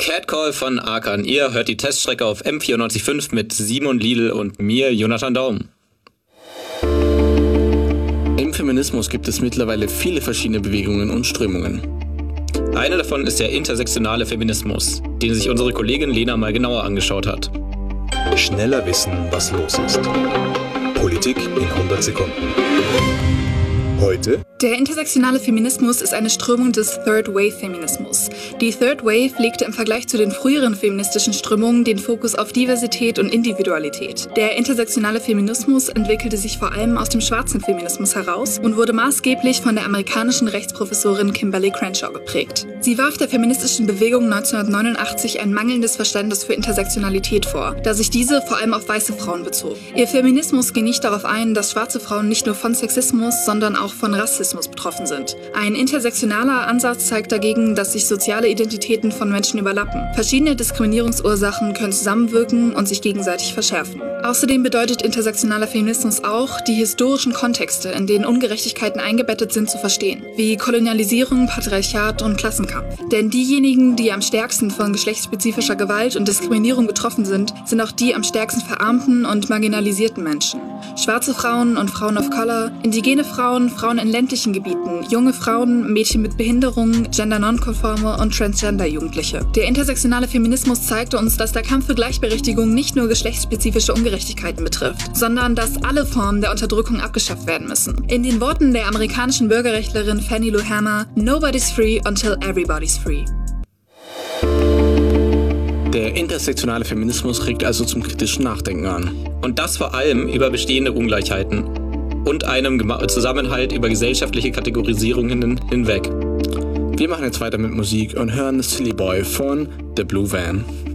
Catcall von Arkan. Ihr hört die Teststrecke auf M94.5 mit Simon Liedl und mir, Jonathan Daum. Im Feminismus gibt es mittlerweile viele verschiedene Bewegungen und Strömungen. Eine davon ist der intersektionale Feminismus, den sich unsere Kollegin Lena mal genauer angeschaut hat. Schneller wissen, was los ist. Politik in 100 Sekunden. Heute? Der intersektionale Feminismus ist eine Strömung des Third Wave Feminismus. Die Third Wave legte im Vergleich zu den früheren feministischen Strömungen den Fokus auf Diversität und Individualität. Der intersektionale Feminismus entwickelte sich vor allem aus dem schwarzen Feminismus heraus und wurde maßgeblich von der amerikanischen Rechtsprofessorin Kimberly Crenshaw geprägt. Sie warf der feministischen Bewegung 1989 ein mangelndes Verständnis für Intersektionalität vor, da sich diese vor allem auf weiße Frauen bezog. Ihr Feminismus ging nicht darauf ein, dass schwarze Frauen nicht nur von Sexismus, sondern auch von Rassismus betroffen sind. Ein intersektionaler Ansatz zeigt dagegen, dass sich soziale Identitäten von Menschen überlappen. Verschiedene Diskriminierungsursachen können zusammenwirken und sich gegenseitig verschärfen. Außerdem bedeutet intersektionaler Feminismus auch, die historischen Kontexte, in denen Ungerechtigkeiten eingebettet sind, zu verstehen, wie Kolonialisierung, Patriarchat und Klassenkampf. Denn diejenigen, die am stärksten von geschlechtsspezifischer Gewalt und Diskriminierung betroffen sind auch die am stärksten verarmten und marginalisierten Menschen. Schwarze Frauen und Frauen of Color, indigene Frauen, Frauen in ländlichen Gebieten, junge Frauen, Mädchen mit Behinderungen, gender-nonkonforme und Transgender-Jugendliche. Der intersektionale Feminismus zeigte uns, dass der Kampf für Gleichberechtigung nicht nur geschlechtsspezifische Ungerechtigkeiten betrifft, sondern dass alle Formen der Unterdrückung abgeschafft werden müssen. In den Worten der amerikanischen Bürgerrechtlerin Fannie Lou Hamer: "Nobody's free until everybody's free." Der intersektionale Feminismus regt also zum kritischen Nachdenken an. Und das vor allem über bestehende Ungleichheiten und einem Zusammenhalt über gesellschaftliche Kategorisierungen hinweg. Wir machen jetzt weiter mit Musik und hören Silly Boy von The Blue Van.